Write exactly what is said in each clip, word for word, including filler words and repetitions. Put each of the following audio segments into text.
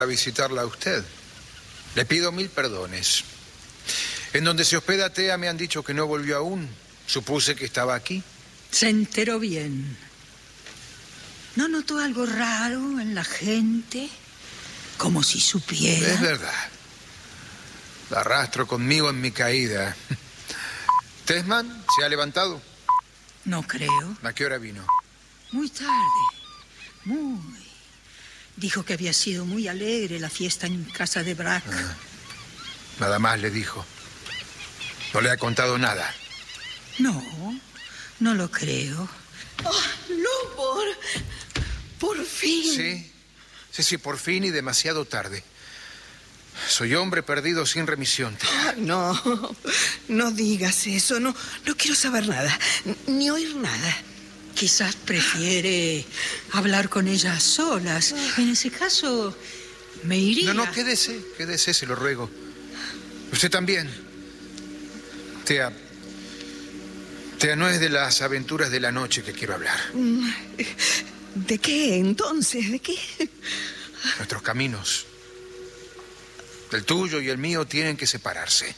a visitarla a usted. Le pido mil perdones. En donde se hospeda Tea me han dicho que no volvió aún. Supuse que estaba aquí. Se enteró bien. ¿No notó algo raro en la gente? Como si supiera. Es verdad. La arrastro conmigo en mi caída. ¿Tesman se ha levantado? No creo. ¿A qué hora vino? Muy tarde. Muy. Dijo que había sido muy alegre la fiesta en casa de Brack. Ah, nada más le dijo. No le ha contado nada. No, no lo creo. Oh, Lovborg, por fin. Sí, sí, sí, por fin y demasiado tarde. Soy hombre perdido sin remisión. Ah, no, no digas eso. No, no quiero saber nada, ni oír nada. Quizás prefiere hablar con ella a solas. En ese caso, me iría. No, no, quédese, quédese, se lo ruego. Usted también. Tea, Tea, no es de las aventuras de la noche que quiero hablar. ¿De qué, entonces? ¿De qué? Nuestros caminos, el tuyo y el mío, tienen que separarse.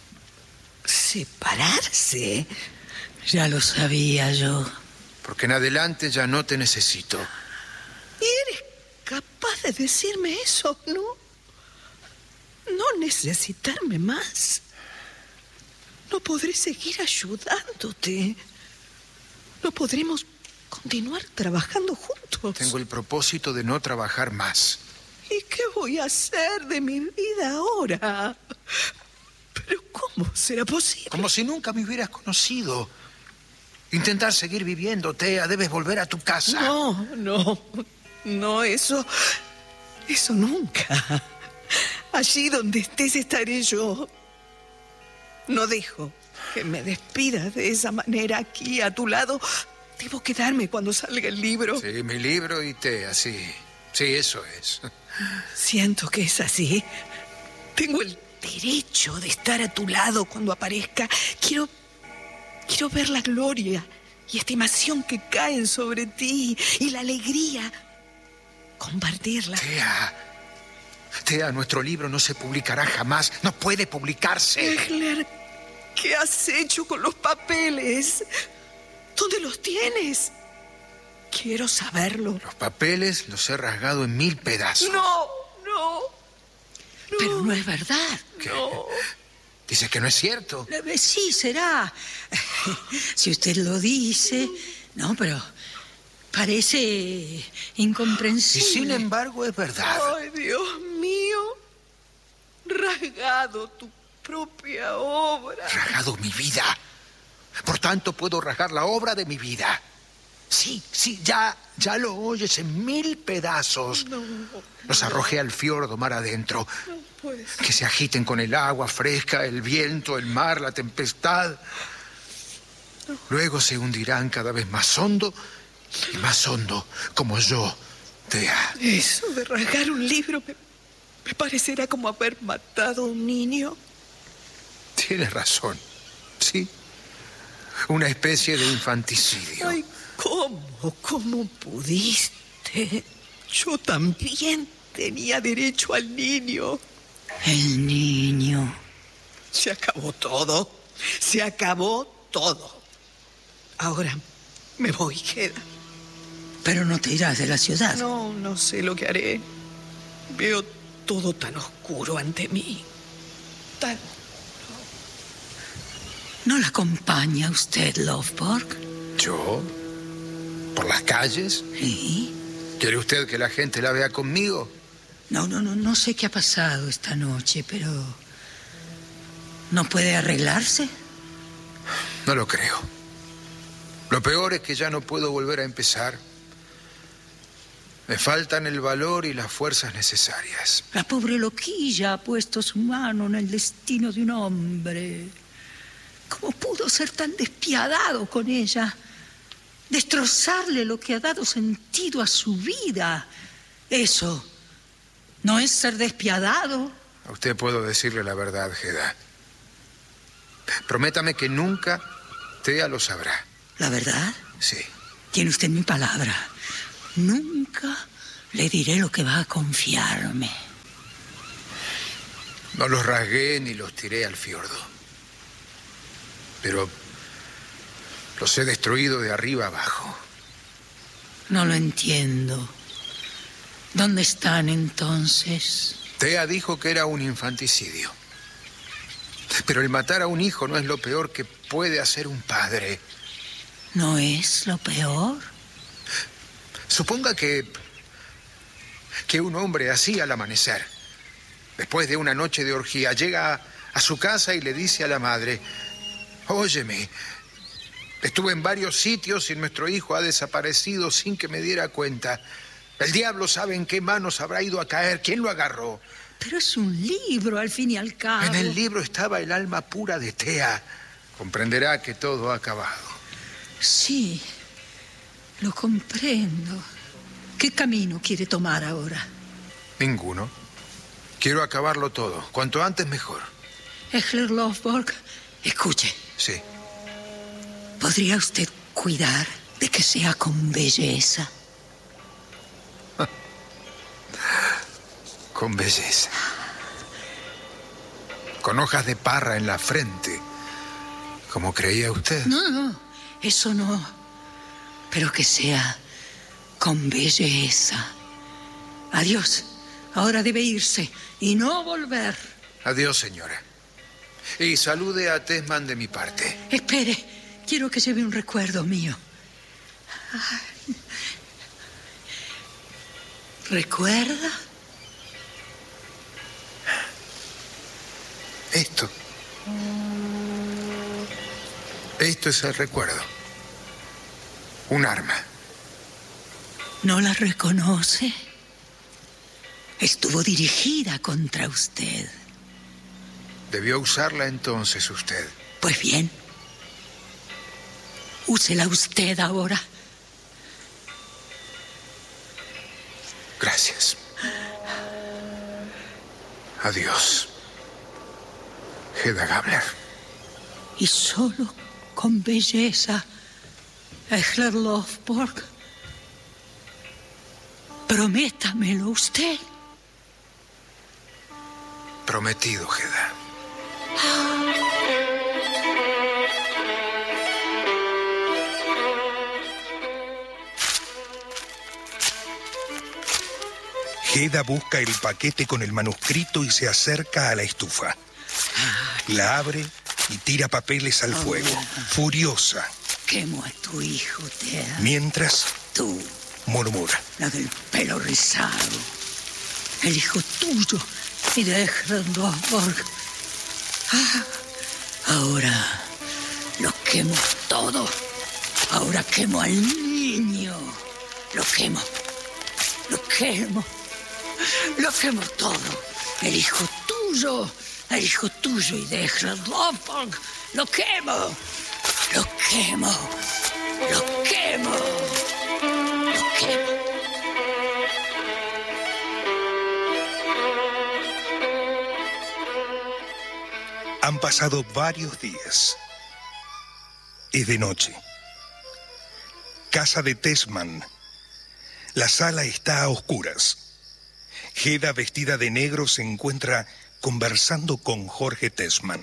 ¿Separarse? Ya lo sabía yo. Porque en adelante ya no te necesito. ¿Y eres capaz de decirme eso, no? ¿No necesitarme más? No podré seguir ayudándote. No podremos continuar trabajando juntos. Tengo el propósito de no trabajar más. ¿Y qué voy a hacer de mi vida ahora? ¿Pero cómo será posible? Como si nunca me hubieras conocido. Intentar seguir viviendo, Tea. Debes volver a tu casa. No, no. No, eso... Eso nunca. Allí donde estés estaré yo. No dejo que me despidas de esa manera aquí a tu lado. Debo quedarme cuando salga el libro. Sí, mi libro y Tea, sí. Sí, eso es. Siento que es así. Tengo el derecho de estar a tu lado cuando aparezca. Quiero... Quiero ver la gloria y estimación que caen sobre ti y la alegría. Compartirla. Tea. Tea, nuestro libro no se publicará jamás. No puede publicarse. Egler, ¿qué has hecho con los papeles? ¿Dónde los tienes? Quiero saberlo. Los papeles los he rasgado en mil pedazos. No, no. no. Pero no es verdad. ¿Qué? No. Dice que no es cierto. Eh, Sí, será. Si usted lo dice. No, pero parece incomprensible. Y sin embargo es verdad. Ay, Dios mío. Rasgado tu propia obra. Rasgado mi vida. Por tanto, puedo rasgar la obra de mi vida. Sí, sí, ya, ya lo oyes en mil pedazos. No, Los arrojé al fiordo mar adentro. no puede ser. Que se agiten con el agua fresca, el viento, el mar, la tempestad. Luego se hundirán cada vez más hondo y más hondo, como yo, Tea. Eso de rasgar un libro me, me parecerá como haber matado a un niño. Tienes razón, sí. Una especie de infanticidio. Ay, ¿cómo? ¿Cómo pudiste? Yo también tenía derecho al niño. El niño. Se acabó todo. Se acabó todo. Ahora me voy, queda. Pero no te irás de la ciudad. No, no sé lo que haré. Veo todo tan oscuro ante mí. Tan... ¿No la acompaña usted, Lovborg? ¿Yo? ¿Por las calles? Sí. ¿Quiere usted que la gente la vea conmigo? No, no, no, no sé qué ha pasado esta noche, pero... ¿no puede arreglarse? No lo creo. Lo peor es que ya no puedo volver a empezar. Me faltan el valor y las fuerzas necesarias. La pobre loquilla ha puesto su mano en el destino de un hombre. ¿Cómo pudo ser tan despiadado con ella? Destrozarle lo que ha dado sentido a su vida. Eso no es ser despiadado. A usted puedo decirle la verdad, Hedda. Prométame que nunca Tea lo sabrá. ¿La verdad? Sí. Tiene usted mi palabra. Nunca le diré lo que va a confiarme. No los rasgué ni los tiré al fiordo. Pero los he destruido de arriba abajo. No lo entiendo. ¿Dónde están entonces? Thea dijo que era un infanticidio. Pero el matar a un hijo no es lo peor que puede hacer un padre. ¿No es lo peor? Suponga que... que un hombre así al amanecer, después de una noche de orgía, llega a su casa y le dice a la madre: óyeme, estuve en varios sitios y nuestro hijo ha desaparecido sin que me diera cuenta. El diablo sabe en qué manos habrá ido a caer. ¿Quién lo agarró? Pero es un libro, al fin y al cabo. En el libro estaba el alma pura de Thea. Comprenderá que todo ha acabado. Sí, lo comprendo. ¿Qué camino quiere tomar ahora? Ninguno. Quiero acabarlo todo. Cuanto antes, mejor. Ejler Lovborg, escuche. Sí. ¿Podría usted cuidar de que sea con belleza? Con belleza. Con hojas de parra en la frente, como creía usted. No, no, eso no. Pero que sea con belleza. Adiós. Ahora debe irse y no volver. Adiós, señora. Y salude a Tesman de mi parte. Espere, quiero que lleve un recuerdo mío. ¿Recuerda? Esto. Esto es el recuerdo. Un arma. ¿No la reconoce? Estuvo dirigida contra usted. Debió usarla entonces usted. Pues bien, úsela usted ahora. Gracias. Adiós, Hedda Gabler. Y solo con belleza, Ejler Lovborg. Prométamelo usted. Prometido, Hedda. Hedda busca el paquete con el manuscrito y se acerca a la estufa. La abre y tira papeles al fuego, furiosa. Quemo a tu hijo, Thea. Mientras, Tú, murmura. la del pelo rizado. El hijo tuyo y de Ejler Lovborg. Ah, ahora lo quemo todo. Ahora quemo al niño. Lo quemo. Lo quemo. Lo quemo todo. El hijo tuyo. El hijo tuyo y de Ejler Lovborg. Lo quemo. Lo quemo. Lo quemo. Lo quemo. Han pasado varios días. Es de noche. Casa de Tesman. La sala está a oscuras. Hedda, vestida de negro, se encuentra conversando con Jorge Tesman.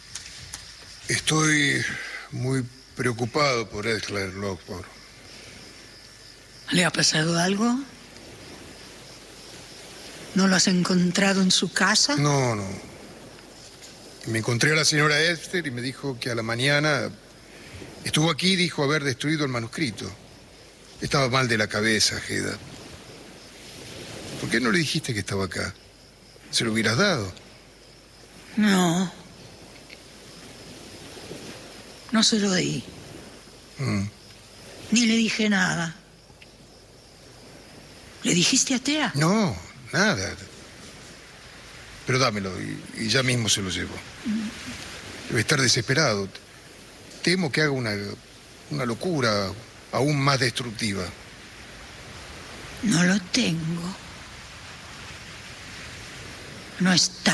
Estoy muy preocupado por Ejler Lovborg. ¿Le ha pasado algo? ¿No lo has encontrado en su casa? No, no. Me encontré a la señora Esther y me dijo que a la mañana estuvo aquí y dijo haber destruido el manuscrito. Estaba mal de la cabeza, Hedda. ¿Por qué no le dijiste que estaba acá? ¿Se lo hubieras dado? No. No se lo di. Mm. Ni le dije nada. ¿Le dijiste a Thea? No, nada. Pero dámelo y, y ya mismo se lo llevo. Debe estar desesperado. Temo que haga una, una locura aún más destructiva. No lo tengo. No está.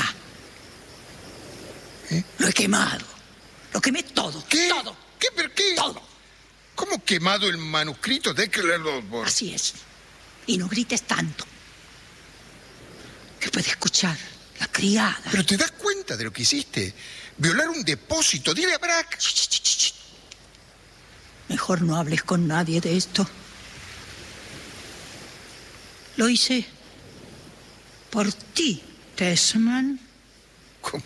¿Eh? Lo he quemado. Lo quemé todo. ¿Qué? Todo. ¿Qué? ¿Pero qué? Todo. ¿Cómo quemado el manuscrito de Ejler Lovborg? Así es. Y no grites tanto. Que puede escuchar La criada. Pero ¿te das cuenta de lo que hiciste? Violar un depósito. Dile a Brack. Ch, ch, ch, ch. Mejor no hables con nadie de esto. Lo hice por ti, Tesman. ¿Cómo?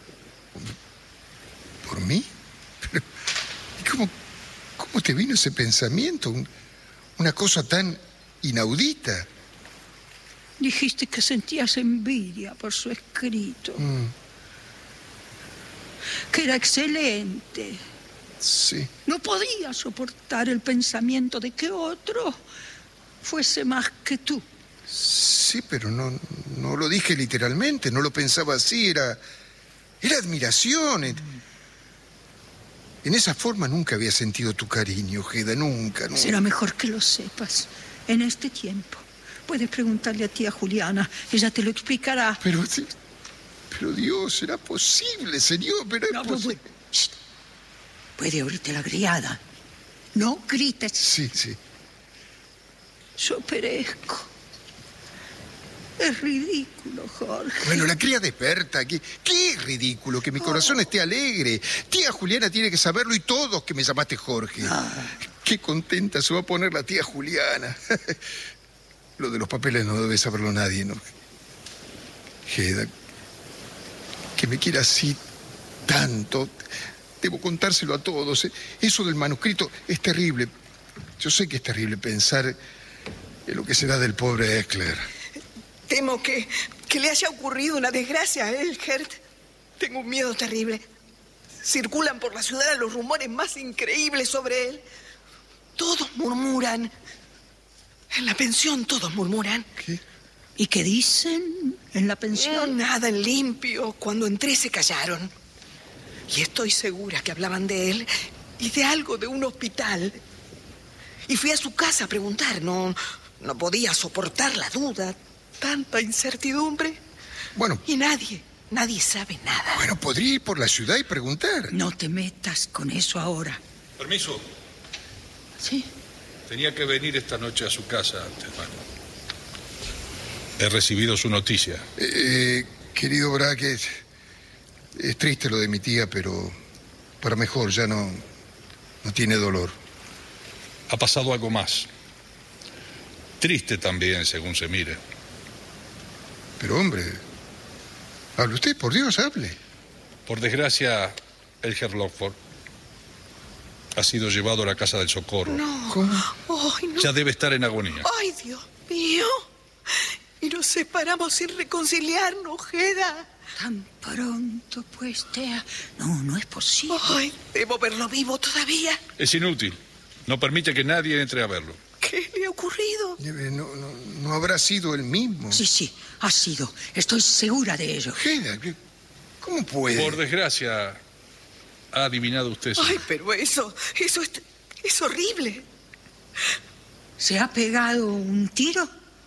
¿Por mí? Pero, ¿cómo, cómo te vino ese pensamiento? Un, una cosa tan inaudita. Dijiste que sentías envidia por su escrito. Mm, Que era excelente. sí. No podía soportar el pensamiento de que otro fuese más que tú. Sí, pero no, no lo dije literalmente, no lo pensaba así, era, era admiración. En, en esa forma nunca había sentido tu cariño, Hedda, nunca, nunca. Será mejor que lo sepas en este tiempo. Puedes preguntarle a tía Juliana, ella te lo explicará. Pero, pero Dios, ¿será posible, señor? Pero es No, no, posible. puede. Shh. Puede oírte la criada. No grites. Sí, sí. Yo perezco. Es ridículo, Jorge. Bueno, la cría desperta. ¿Qué, qué ridículo que mi corazón esté alegre? Tía Juliana tiene que saberlo y todos que me llamaste Jorge. Ah. Qué contenta se va a poner la tía Juliana. Lo de los papeles no debe saberlo nadie, ¿no? Hedda, que me quiera así tanto. Debo contárselo a todos. Eso del manuscrito es terrible. Yo sé que es terrible pensar en lo que será del pobre Ekler. Temo que, que le haya ocurrido una desgracia a él, Gert. Tengo un miedo terrible. Circulan por la ciudad los rumores más increíbles sobre él. Todos murmuran. En la pensión todos murmuran. ¿Qué? ¿Y qué dicen en la pensión? Nada en limpio. Cuando entré se callaron. Y estoy segura que hablaban de él y de algo de un hospital. Y fui a su casa a preguntar. No, no podía soportar la duda. Tanta incertidumbre. Bueno, Y nadie, nadie sabe nada. bueno, podría ir por la ciudad y preguntar. No te metas con eso ahora. Permiso. ¿Sí? Tenía que venir esta noche a su casa, hermano. He recibido su noticia. Eh, querido Brack, es, es triste lo de mi tía, pero para mejor, ya no, no tiene dolor. Ha pasado algo más. Triste también, según se mire. Pero hombre, hable usted, por Dios, hable. Por desgracia, el Herr Lockford ha sido llevado a la casa del socorro. No. ¿Cómo? Ay, no. Ya debe estar en agonía. Ay, Dios mío. Y nos separamos sin reconciliarnos, Hedda. Tan pronto, pues, Tea. No, no es posible. Ay, debo verlo vivo todavía. Es inútil. No permite que nadie entre a verlo. ¿Qué le ha ocurrido? Eh, No, no, no habrá sido el mismo. Sí, sí, ha sido. Estoy segura de ello. Hedda, ¿qué- ¿cómo puede? Por desgracia, ha adivinado usted. Ay, señor. pero eso, eso es, es horrible. ¿Se ha pegado un tiro?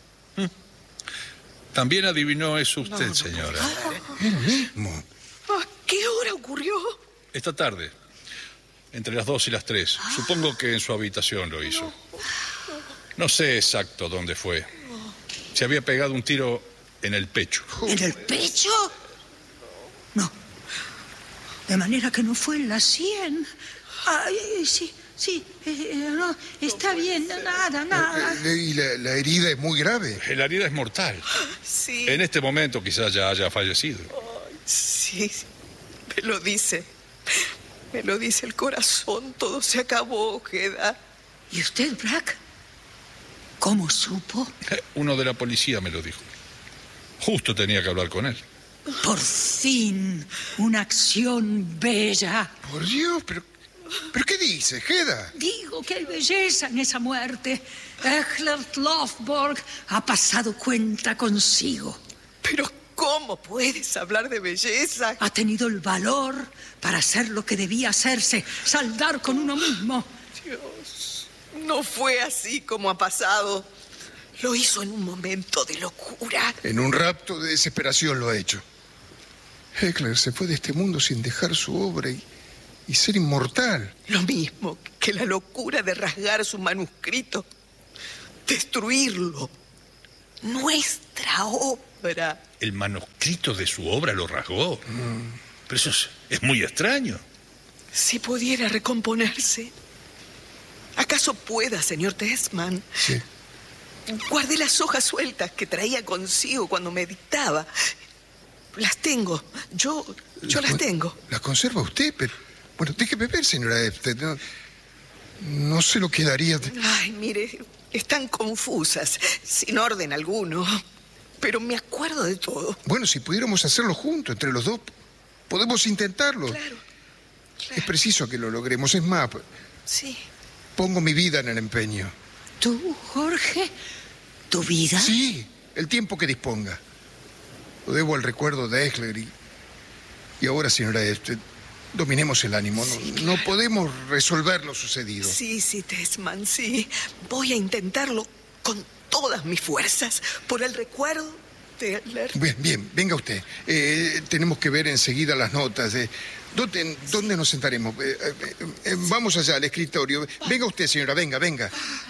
También adivinó eso usted, señora. El mismo. ¿A qué hora ocurrió? Esta tarde, entre las dos y las tres. Supongo que en su habitación lo hizo. No sé exacto dónde fue. Se había pegado un tiro en el pecho. ¿En el pecho? No. De manera que no fue en la sien. Ay, sí, sí. eh, eh, no, está bien, nada, nada. Eh, Y la, la herida es muy grave. La herida es mortal. Sí. En este momento quizás ya haya fallecido. Sí, sí, me lo dice. Me lo dice el corazón. Todo se acabó, Hedda. ¿Y usted, Brack? ¿Cómo supo? Uno de la policía me lo dijo. Justo tenía que hablar con él. Por fin, una acción bella. Por Dios, pero, pero ¿qué dice, Hedda? Digo que hay belleza en esa muerte. Ehlert Lofborg ha pasado cuenta consigo. Pero ¿cómo puedes hablar de belleza? Ha tenido el valor para hacer lo que debía hacerse, saldar con uno mismo. Dios, no fue así como ha pasado. Lo hizo en un momento de locura. En un rapto de desesperación lo ha hecho. Ekler se fue de este mundo sin dejar su obra y, y ser inmortal. Lo mismo que la locura de rasgar su manuscrito, destruirlo. nuestra obra. ¿El manuscrito de su obra lo rasgó? Mm. Pero eso es, es muy extraño. Si pudiera recomponerse. ¿Acaso pueda, señor Tesman? Sí. Guardé las hojas sueltas que traía consigo cuando me dictaba. Las tengo. Yo, yo las, las tengo. ¿Las conserva usted? Pero, bueno, déjeme ver, señora Efted. No, no se lo quedaría... De... Ay, mire, están confusas, sin orden alguno. Pero me acuerdo de todo. Bueno, si pudiéramos hacerlo juntos, entre los dos, podemos intentarlo. Claro, claro. Es preciso que lo logremos. Es más, sí. Pongo mi vida en el empeño. ¿Tú, Jorge? ¿Tu vida? Sí, el tiempo que disponga. Lo debo al recuerdo de Exler y, y ahora, señora Efted, dominemos el ánimo. Sí, no, claro. No podemos resolver lo sucedido. Sí, sí, Tesman, sí. Voy a intentarlo con todas mis fuerzas por el recuerdo de Exler. Bien, bien, venga usted. Eh, tenemos que ver enseguida las notas. Eh. ¿Dónde, ¿Dónde nos sentaremos? Eh, eh, eh, vamos allá al escritorio. Venga usted, señora, venga, venga.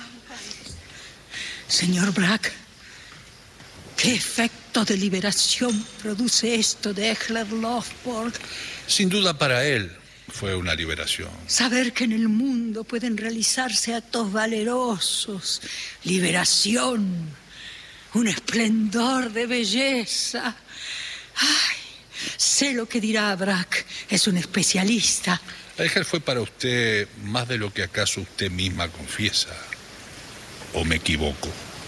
Señor Brack, ¿qué efecto de liberación produce esto de Exler Lovborg? Sin duda para él fue una liberación. Saber que en el mundo pueden realizarse actos valerosos, liberación, un esplendor de belleza. Ay, sé lo que dirá Brack, es un especialista. Exler fue para usted más de lo que acaso usted misma confiesa. ¿O me equivoco?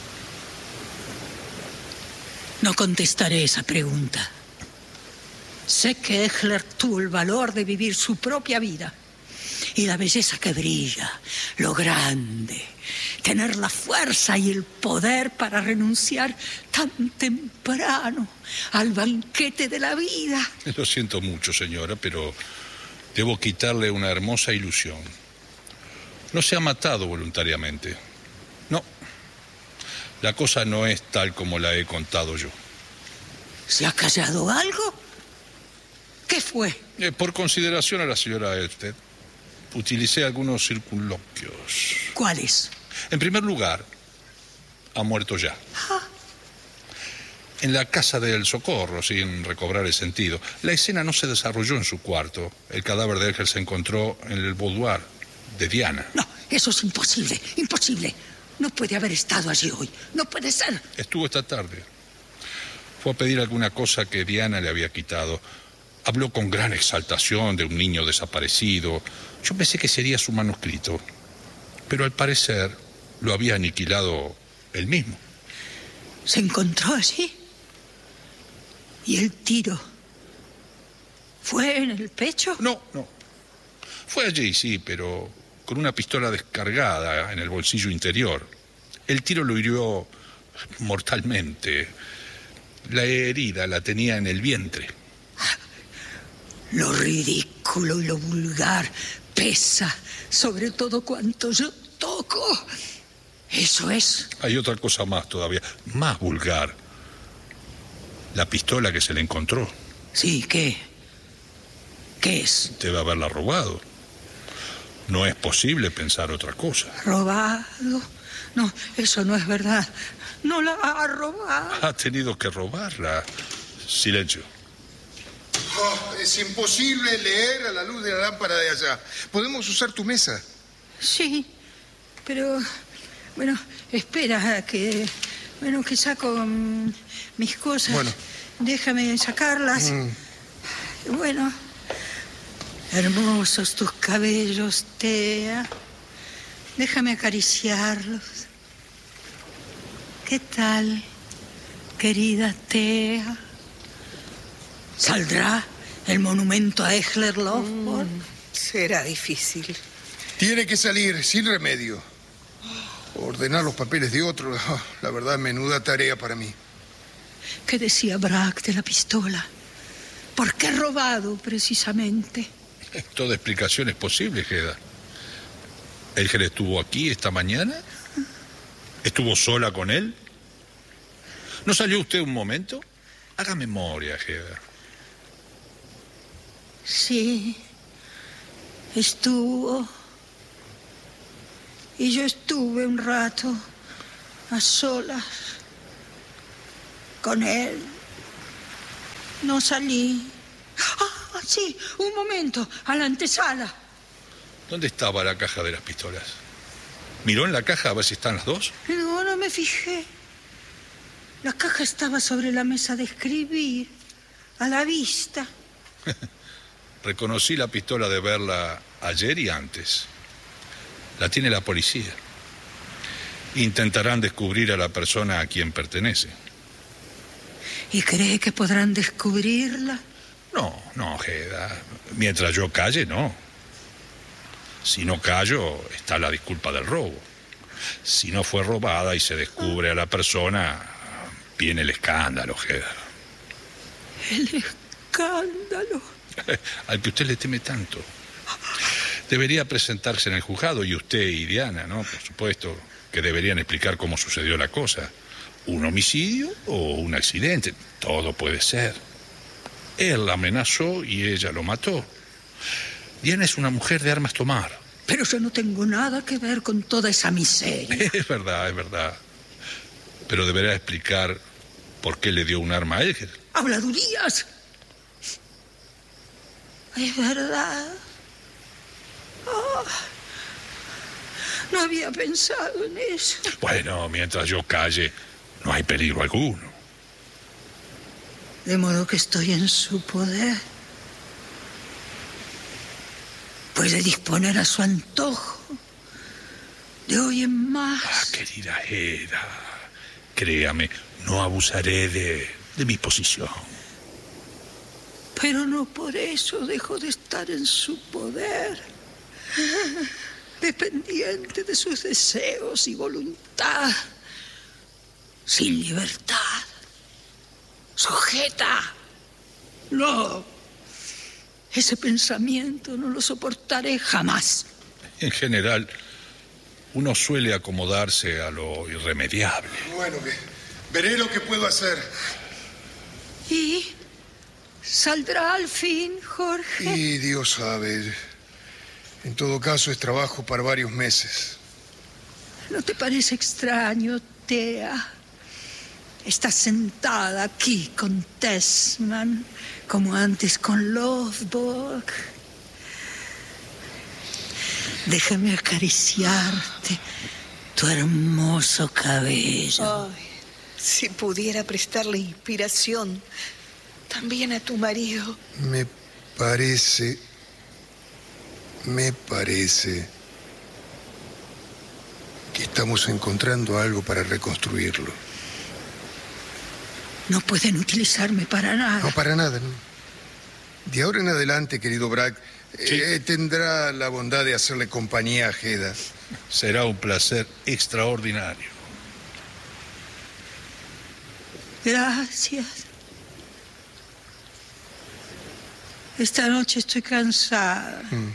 No contestaré esa pregunta. Sé que Exler tuvo el valor de vivir su propia vida y la belleza que brilla, lo grande, tener la fuerza y el poder para renunciar tan temprano al banquete de la vida. Lo siento mucho, señora, pero debo quitarle una hermosa ilusión. No se ha matado voluntariamente. No, la cosa no es tal como la he contado yo. ¿Se ha callado algo? ¿Qué fue? Eh, por consideración a la señora Efted, utilicé algunos circunloquios. ¿Cuáles? En primer lugar, ha muerto ya. Ah. En la casa del Socorro, sin recobrar el sentido. La escena no se desarrolló en su cuarto. El cadáver de Exler se encontró en el boudoir de Diana. No, eso es imposible, imposible. No puede haber estado allí hoy. No puede ser. Estuvo esta tarde. Fue a pedir alguna cosa que Diana le había quitado. Habló con gran exaltación de un niño desaparecido. Yo pensé que sería su manuscrito. Pero al parecer lo había aniquilado él mismo. ¿Se encontró allí? ¿Y el tiro? ¿Fue en el pecho? No, no. Fue allí, sí, pero con una pistola descargada en el bolsillo interior. El tiro lo hirió mortalmente. La herida la tenía en el vientre. Lo ridículo y lo vulgar pesa sobre todo cuanto yo toco. Eso es. Hay otra cosa más todavía, más vulgar. La pistola que se le encontró. Sí, ¿qué? ¿Qué es? Debe haberla robado. No es posible pensar otra cosa. ¿Robado? No, eso no es verdad. No la ha robado. Ha tenido que robarla. Silencio. Oh, es imposible leer a la luz de la lámpara de allá. ¿Podemos usar tu mesa? Sí, pero... Bueno, espera que... Bueno, que saco um, mis cosas. Bueno. Déjame sacarlas. Mm. Bueno... Hermosos tus cabellos, Thea. Déjame acariciarlos. ¿Qué tal, querida Thea? ¿Saldrá el monumento a Exler Lovborg? Mm, será difícil. Tiene que salir, sin remedio. Ordenar los papeles de otro, la verdad, menuda tarea para mí. ¿Qué decía Brack de la pistola? ¿Por qué robado, precisamente? Toda explicación es posible, Hedda. ¿Exler estuvo aquí esta mañana? ¿Estuvo sola con él? ¿No salió usted un momento? Haga memoria, Hedda. Sí, estuvo. Y yo estuve un rato a solas. con él. No salí. Ah, sí, un momento, a la antesala. ¿Dónde estaba la caja de las pistolas? ¿Miró en la caja a ver si están las dos? No, no me fijé. La caja estaba sobre la mesa de escribir, a la vista. Reconocí la pistola de verla ayer y antes. La tiene la policía. Intentarán descubrir a la persona a quien pertenece. ¿Y cree que podrán descubrirla? No, no, Hedda. Mientras yo calle, no. Si no callo, está la disculpa del robo. Si no fue robada y se descubre a la persona, viene el escándalo, Hedda. El escándalo. Al que usted le teme tanto. Debería presentarse en el juzgado, y usted y Diana, ¿no? Por supuesto, que deberían explicar cómo sucedió la cosa. ¿Un homicidio o un accidente? Todo puede ser. Él la amenazó y ella lo mató. Diana es una mujer de armas tomar. Pero yo no tengo nada que ver con toda esa miseria. Es verdad, es verdad. Pero deberá explicar por qué le dio un arma a él. ¡Habladurías! Es verdad. Oh, no había pensado en eso. Bueno, mientras yo calle, no hay peligro alguno. De modo que estoy en su poder. Puede disponer a su antojo. De hoy en más. Ah, querida Hedda, créame, no abusaré de, de mi posición. Pero no por eso dejo de estar en su poder. Dependiente de sus deseos y voluntad. Sin libertad. Sujeta. No. Ese pensamiento no lo soportaré jamás. En general, uno suele acomodarse a lo irremediable. Bueno, que veré lo que puedo hacer. ¿Y saldrá al fin, Jorge? Y Dios sabe. En todo caso, es trabajo para varios meses. ¿No te parece extraño, Thea? Estás sentada aquí con Tesman, como antes con Lovborg. Déjame acariciarte tu hermoso cabello. Ay, si pudiera prestarle inspiración también a tu marido. Me parece... Me parece... que estamos encontrando algo para reconstruirlo. No pueden utilizarme para nada. No, para nada, no. De ahora en adelante, querido Brack, Sí. eh, tendrá la bondad de hacerle compañía a Hedda. Será un placer extraordinario. Gracias. Esta noche estoy cansada. Mm.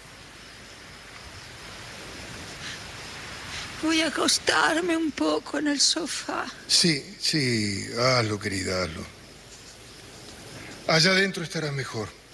Voy a acostarme un poco en el sofá. Sí, sí, hazlo, querida, hazlo. Allá adentro estarás mejor.